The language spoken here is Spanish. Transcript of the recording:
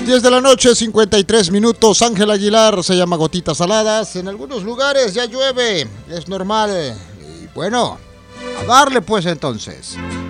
10 de la noche, 53 minutos. Ángel Aguilar se llama Gotitas Saladas. En algunos lugares ya llueve, es normal. Y bueno, a darle pues entonces.